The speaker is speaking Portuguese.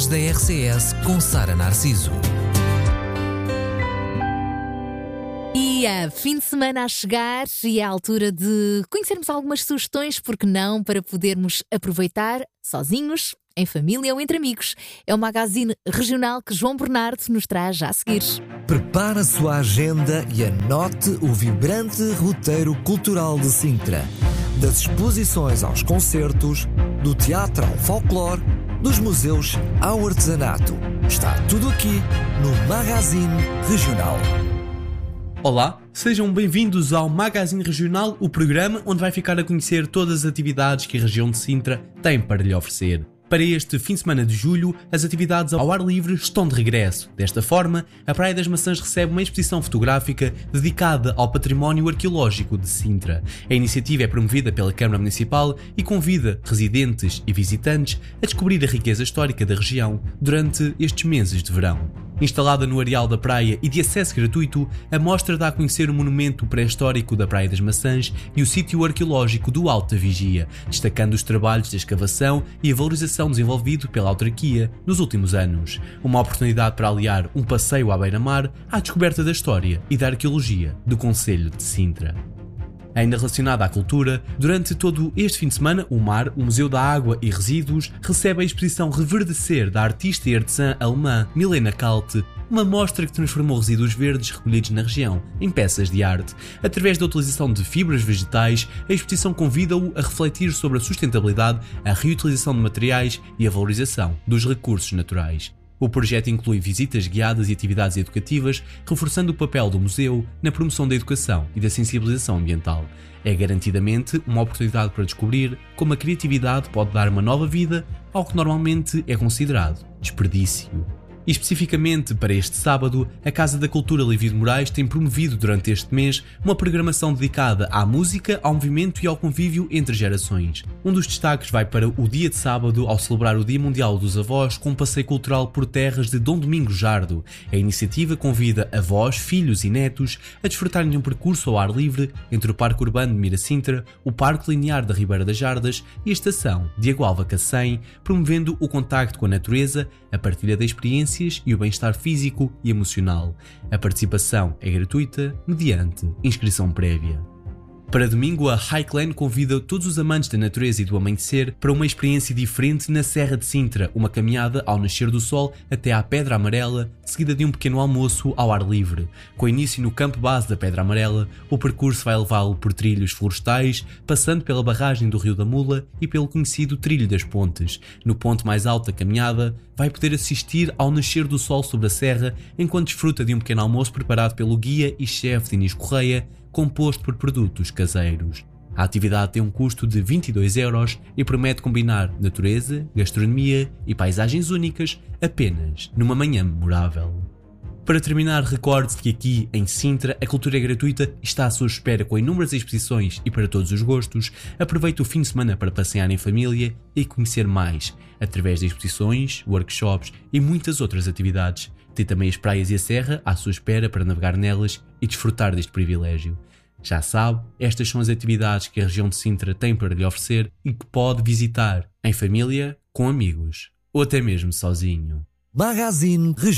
Atualidades da RCS com Sara Narciso. E há fim de semana a chegar e é a altura de conhecermos algumas sugestões, porque não, para podermos aproveitar sozinhos, em família ou entre amigos. É o magazine regional que João Bernardo nos traz já a seguir. Prepare a sua agenda e anote o vibrante roteiro cultural de Sintra. Das exposições aos concertos, do teatro ao folclore, dos museus ao artesanato. Está tudo aqui no Magazine Regional. Olá, sejam bem-vindos ao Magazine Regional, o programa onde vai ficar a conhecer todas as atividades que a região de Sintra tem para lhe oferecer. Para este fim de semana de julho, as atividades ao ar livre estão de regresso. Desta forma, a Praia das Maçãs recebe uma exposição fotográfica dedicada ao património arqueológico de Sintra. A iniciativa é promovida pela Câmara Municipal e convida residentes e visitantes a descobrir a riqueza histórica da região durante estes meses de verão. Instalada no areal da praia e de acesso gratuito, a mostra dá a conhecer o monumento pré-histórico da Praia das Maçãs e o sítio arqueológico do Alto da Vigia, destacando os trabalhos de escavação e a valorização desenvolvido pela autarquia nos últimos anos. Uma oportunidade para aliar um passeio à beira-mar à descoberta da história e da arqueologia do concelho de Sintra. Ainda relacionada à cultura, durante todo este fim de semana, o MAR, o Museu da Água e Resíduos, recebe a exposição Reverdecer da artista e artesã alemã Milena Kalte, uma mostra que transformou resíduos verdes recolhidos na região em peças de arte. Através da utilização de fibras vegetais, a exposição convida-o a refletir sobre a sustentabilidade, a reutilização de materiais e a valorização dos recursos naturais. O projeto inclui visitas guiadas e atividades educativas, reforçando o papel do museu na promoção da educação e da sensibilização ambiental. É garantidamente uma oportunidade para descobrir como a criatividade pode dar uma nova vida ao que normalmente é considerado desperdício. E especificamente para este sábado, a Casa da Cultura Livio de Moraes tem promovido durante este mês uma programação dedicada à música, ao movimento e ao convívio entre gerações. Um dos destaques vai para o dia de sábado, ao celebrar o Dia Mundial dos Avós, com um passeio cultural por terras de Dom Domingos Jardo. A iniciativa convida avós, filhos e netos a desfrutarem de um percurso ao ar livre entre o Parque Urbano de Miracintra, o Parque Linear da Ribeira das Jardas e a Estação de Agualva-Cacém, promovendo o contacto com a natureza, a partilha de experiências e o bem-estar físico e emocional. A participação é gratuita mediante inscrição prévia. Para domingo, a Highland convida todos os amantes da natureza e do amanhecer para uma experiência diferente na Serra de Sintra, uma caminhada ao nascer do sol até à Pedra Amarela, seguida de um pequeno almoço ao ar livre. Com início no campo base da Pedra Amarela, o percurso vai levá-lo por trilhos florestais, passando pela barragem do Rio da Mula e pelo conhecido Trilho das Pontes. No ponto mais alto da caminhada, vai poder assistir ao nascer do sol sobre a serra, enquanto desfruta de um pequeno almoço preparado pelo guia e chefe Dinis Correia, composto por produtos caseiros. A atividade tem um custo de 22€ e promete combinar natureza, gastronomia e paisagens únicas apenas numa manhã memorável. Para terminar, recorde-se que aqui em Sintra a cultura é gratuita e está à sua espera com inúmeras exposições e para todos os gostos. Aproveite o fim de semana para passear em família e conhecer mais, através de exposições, workshops e muitas outras atividades. Tem também as praias e a serra à sua espera para navegar nelas e desfrutar deste privilégio. Já sabe, estas são as atividades que a região de Sintra tem para lhe oferecer e que pode visitar em família, com amigos ou até mesmo sozinho. Magazine Regional.